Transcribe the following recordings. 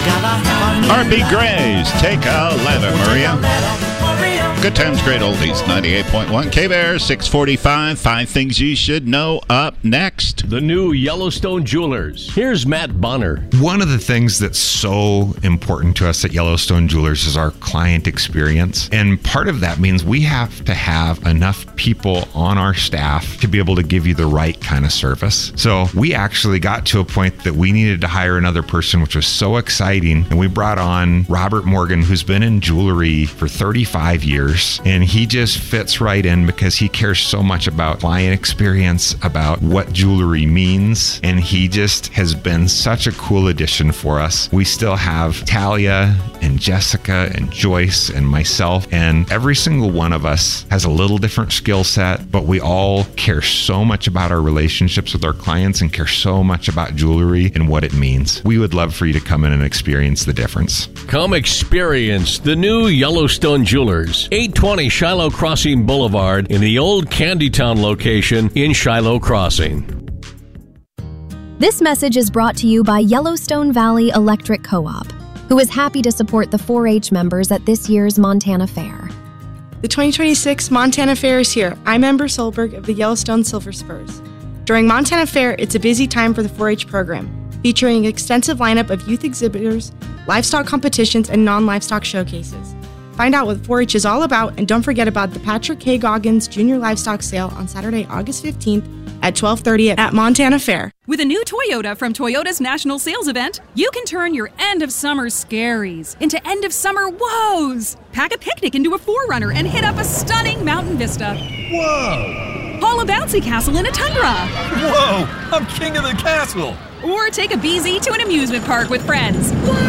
R.B. Gray's Take a Letter, Maria. Good times, great oldies. 98.1 K-Bear, 645. 5 things you should know up next. The new Yellowstone Jewelers. Here's Matt Bonner. One of the things that's so important to us at Yellowstone Jewelers is our client experience. And part of that means we have to have enough people on our staff to be able to give you the right kind of service. So we actually got to a point that we needed to hire another person, which was so exciting. And we brought on Robert Morgan, who's been in jewelry for 35 years. And he just fits right in because he cares so much about client experience, about what jewelry means. And he just has been such a cool addition for us. We still have Talia and Jessica and Joyce and myself, and every single one of us has a little different skill set, but we all care so much about our relationships with our clients and care so much about jewelry and what it means. We would love for you to come in and experience the difference. Come experience the new Yellowstone Jewelers. 820 Shiloh Crossing Boulevard in the old Candytown location in Shiloh Crossing. This message is brought to you by Yellowstone Valley Electric Co-op, who is happy to support the 4-H members at this year's Montana Fair. The 2026 Montana Fair is here. I'm Amber Solberg of the Yellowstone Silver Spurs. During Montana Fair, it's a busy time for the 4-H program, featuring an extensive lineup of youth exhibitors, livestock competitions, and non-livestock showcases. Find out what 4-H is all about, and don't forget about the Patrick K. Goggins Junior Livestock Sale on Saturday, August 15th at 12:30 at Montana Fair. With a new Toyota from Toyota's National Sales Event, you can turn your end-of-summer scaries into end-of-summer woes. Pack a picnic into a 4Runner and hit up a stunning mountain vista. Whoa! Haul a bouncy castle in a Tundra. Whoa! I'm king of the castle! Or take a BZ to an amusement park with friends.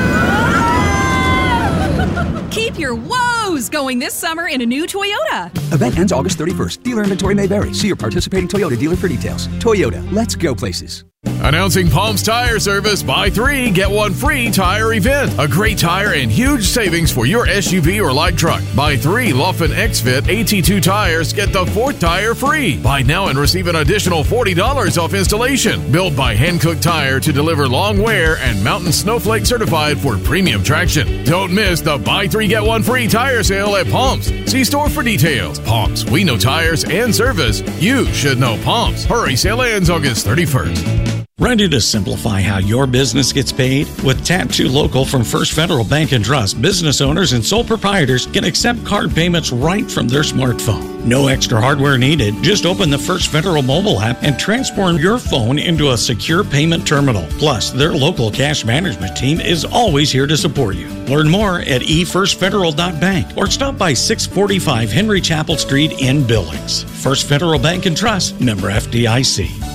Keep your woes going this summer in a new Toyota. Event ends August 31st. Dealer inventory may vary. See your participating Toyota dealer for details. Toyota, let's go places. Announcing Palms Tire Service Buy 3, Get 1 Free Tire Event. A great tire and huge savings for your SUV or light truck. Buy 3 Laughlin X-Fit AT2 tires, get the 4th tire free. Buy now and receive an additional $40 off installation. Built by Hankook Tire to deliver long wear and Mountain Snowflake certified for premium traction. Don't miss the Buy 3, Get 1 Free tire sale at Palms. See store for details. Palms, we know tires and service. You should know Palms. Hurry, sale ends August 31st. Ready to simplify how your business gets paid? With Tap2 Local from First Federal Bank and Trust, business owners and sole proprietors can accept card payments right from their smartphone. No extra hardware needed. Just open the First Federal mobile app and transform your phone into a secure payment terminal. Plus, their local cash management team is always here to support you. Learn more at efirstfederal.bank or stop by 645 Henry Chapel Street in Billings. First Federal Bank and Trust, member FDIC.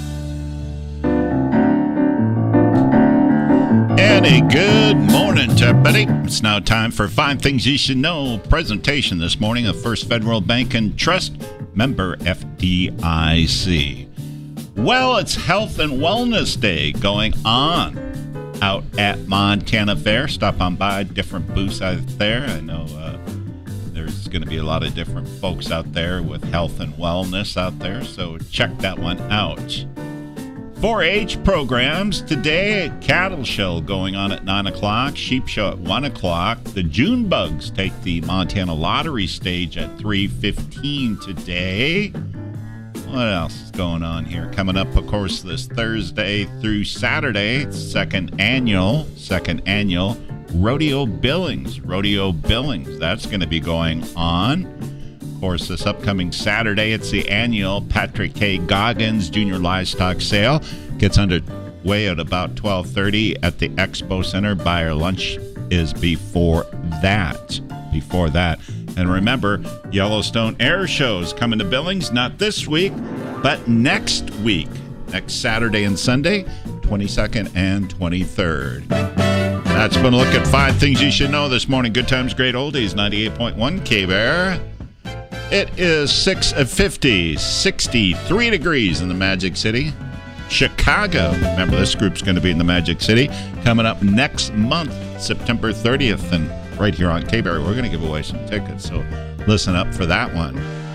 And a good morning to everybody. It's now time for 5 Things You Should Know presentation this morning of First Federal Bank and Trust, member FDIC. Well, it's Health and Wellness Day going on out at Montana Fair. Stop on by different booths out there. I know there's going to be a lot of different folks out there with health and wellness out there, so check that one out. 4-H programs today. Cattle show going on at 9 o'clock. Sheep show at 1 o'clock. The June Bugs take the Montana Lottery stage at 3:15 today. What else is going on here? Coming up, of course, this Thursday through Saturday, second annual Rodeo Billings. Rodeo Billings. That's going to be going on. Of course, this upcoming Saturday, it's the annual Patrick K. Goggins Junior Livestock Sale. Gets underway at about 12:30 at the Expo Center. Buyer lunch is before that. And remember, Yellowstone Air Show's coming to Billings, not this week, but next week. Next Saturday and Sunday, 22nd and 23rd. That's been a look at 5 things you should know this morning. Good times, great oldies, 98.1 K-Bear. It is 6:50, 63 degrees in the Magic City. Chicago. Remember, this group's going to be in the Magic City coming up next month, September 30th. And right here on K-Bear, we're going to give away some tickets. So listen up for that one.